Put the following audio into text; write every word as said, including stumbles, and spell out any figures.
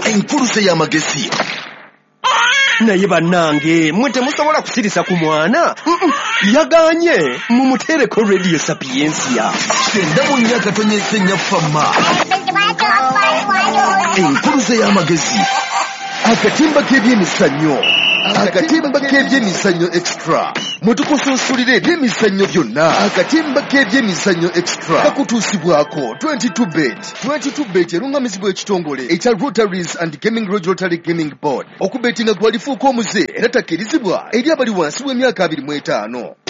enkuluze y'amagezi. Naye bannange mwe temusobola kusirisa ku mwana yaganye mumutereko Radio Sapiensia kyenda mu nnya katonyeza ennya fama enkuluze y'amagezi akatimba k'ebyemizannyo akatimba k'ebyemizannyo extra mutukusunsulire ebyemizannyo byonna akatimba k'ebyemizannyo extra kakutuusibwako twenty-two bet twenty-two bet erungamizibwa ekitongole ekya Rotaries and Gaming Lodge Rotary Gaming Board okubetinga kwalifuuka omuze era takkirizibwa eri abali wansi w'emyaka abiri mu etaano.